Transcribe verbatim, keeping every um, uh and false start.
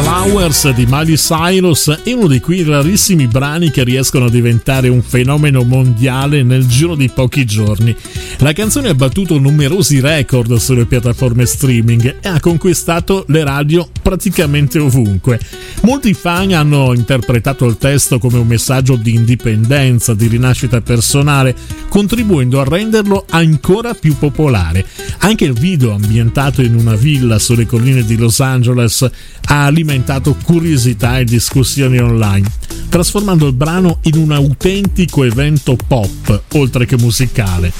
Flowers di Miley Cyrus è uno di quei rarissimi brani che riescono a diventare un fenomeno mondiale nel giro di pochi giorni. La canzone ha battuto numerosi record sulle piattaforme streaming e ha conquistato le radio praticamente ovunque. Molti fan hanno interpretato il testo come un messaggio di indipendenza, di rinascita personale, contribuendo a renderlo ancora più popolare. Anche il video ambientato in una villa sulle colline di Los Angeles ha alimentato curiosità e discussioni online, trasformando il brano in un autentico evento pop oltre che musicale.